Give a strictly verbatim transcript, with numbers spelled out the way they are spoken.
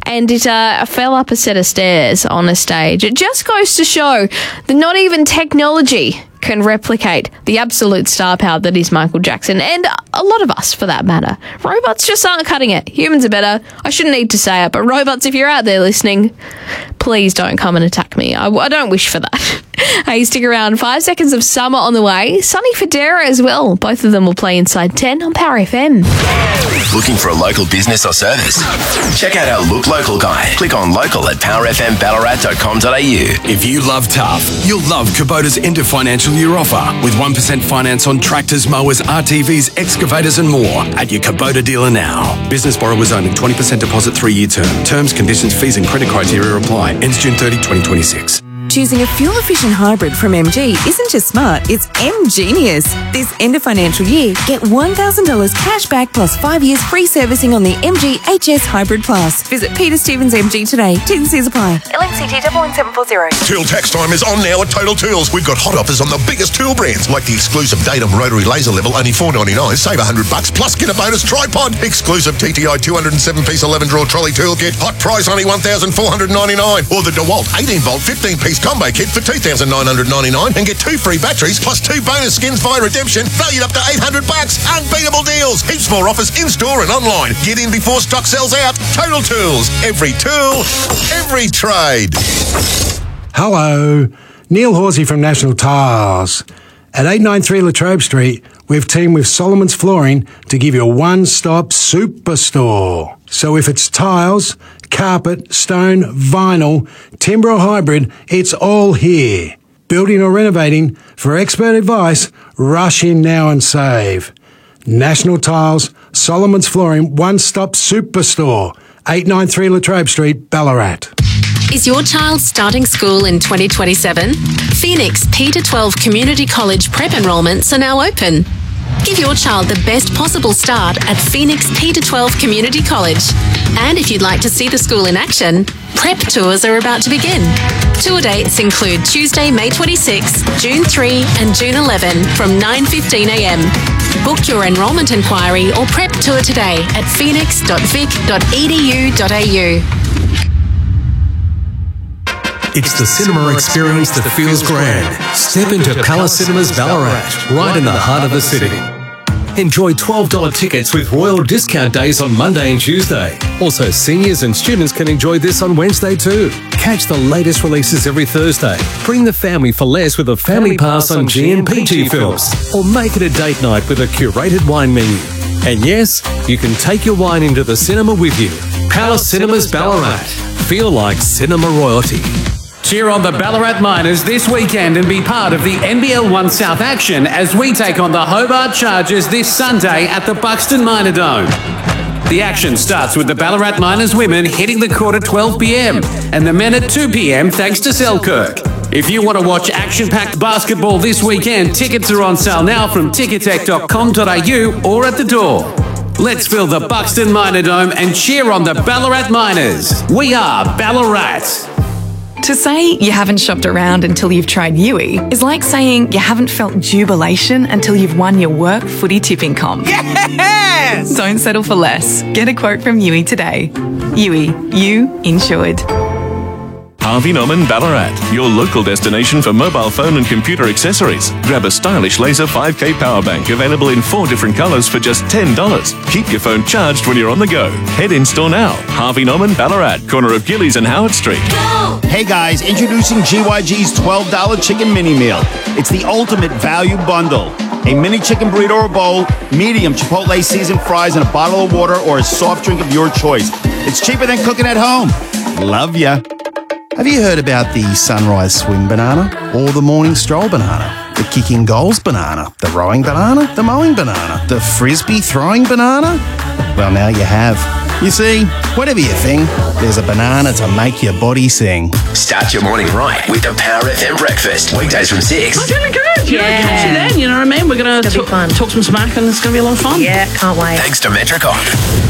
and it uh, fell up a set of stairs on a stage. It just goes to show that not even technology can replicate the absolute star power that is Michael Jackson, and a lot of us for that matter. Robots just aren't cutting it. Humans are better. I shouldn't need to say it, but robots, if you're out there listening, please don't come and attack me. I, I don't wish for that. Hey, stick around. Five seconds of summer on the way. Sunny Federa as well. Both of them will play inside ten on Power F M. Looking for a local business or service? Check out our Look Local guide. Click on local at power f m ballarat dot com dot a u. If you love tough, you'll love Kubota's end of financial year offer with one percent finance on tractors, mowers, R T Vs, excavators and more at your Kubota dealer now. Business borrowers only. twenty percent deposit, three-year term. Terms, conditions, fees and credit criteria apply. Ends June thirtieth, twenty twenty-six. Choosing a fuel-efficient hybrid from M G isn't just smart, it's M-genius. This end of financial year, get one thousand dollars cash back plus five years free servicing on the M G H S Hybrid Plus. Visit Peter Stevens M G today. T's and C's apply. L N C T one one seven four zero. Tool tax time is on now at Total Tools. We've got hot offers on the biggest tool brands, like the exclusive Datum Rotary Laser Level, only four ninety-nine. Save one hundred bucks, plus get a bonus tripod. Exclusive T T I two hundred seven piece eleven drawer trolley toolkit. Hot price only one thousand four hundred ninety-nine. Or the DeWalt eighteen volt fifteen piece combo kit for two thousand nine hundred ninety-nine and get two free batteries plus two bonus skins via redemption, valued up to eight hundred bucks. Unbeatable deals. Heaps more offers in-store and online. Get in before stock sells out. Total Tools. Every tool, every trade. Hello, Neil Horsey from National Tiles. At eight ninety-three Latrobe Street, we've teamed with Solomon's Flooring to give you a one-stop superstore. So if it's tiles, carpet, stone, vinyl, timber or hybrid, it's all here. Building or renovating, for expert advice, rush in now and save. National Tiles, Solomon's Flooring, one-stop superstore. eight ninety-three Latrobe Street, Ballarat. Is your child starting school in twenty twenty-seven? Phoenix P to twelve Community College prep enrolments are now open. Give your child the best possible start at Phoenix P to twelve Community College. And if you'd like to see the school in action, prep tours are about to begin. Tour dates include Tuesday, May twenty-sixth, June third and June eleventh from nine fifteen a m. Book your enrolment inquiry or prep tour today at phoenix dot vic dot e d u dot a u. It's the cinema experience that feels grand. Step into Palace Cinemas Ballarat, right in the heart of the city. Enjoy twelve dollars tickets with Royal Discount Days on Monday and Tuesday. Also, seniors and students can enjoy this on Wednesday too. Catch the latest releases every Thursday. Bring the family for less with a family pass on G and P G films. Or make it a date night with a curated wine menu. And yes, you can take your wine into the cinema with you. Palace Cinemas Ballarat. Feel like cinema royalty. Cheer on the Ballarat Miners this weekend and be part of the N B L One South action as we take on the Hobart Chargers this Sunday at the Buxton Minor Dome. The action starts with the Ballarat Miners women hitting the court at twelve p m and the men at two p m thanks to Selkirk. If you want to watch action-packed basketball this weekend, tickets are on sale now from ticketek dot com dot a u or at the door. Let's fill the Buxton Minor Dome and cheer on the Ballarat Miners. We are Ballarat. To say you haven't shopped around until you've tried Yui is like saying you haven't felt jubilation until you've won your work footy tipping comp. Yes! Don't settle for less. Get a quote from Yui today. Yui, you insured. Harvey Norman Ballarat, your local destination for mobile phone and computer accessories. Grab a stylish laser five K power bank available in four different colours for just ten dollars. Keep your phone charged when you're on the go. Head in store now. Harvey Norman Ballarat, corner of Gillies and Howard Street. Hey guys, introducing G Y G's twelve dollar chicken mini meal. It's the ultimate value bundle. A mini chicken burrito or bowl, medium Chipotle seasoned fries, and a bottle of water or a soft drink of your choice. It's cheaper than cooking at home. Love ya. Have you heard about the sunrise swim banana or the morning stroll banana? The kicking goals banana, the rowing banana, the mowing banana, the frisbee throwing banana? Well, now you have. You see, whatever you think, there's a banana to make your body sing. Start your morning right with the Power F M breakfast. Weekdays from six. I'm feeling good. Yeah. Yeah. Catch you then, you know what I mean? We're going to talk, talk some smack and it's going to be a lot of fun. Yeah, can't wait. Thanks to Metricon.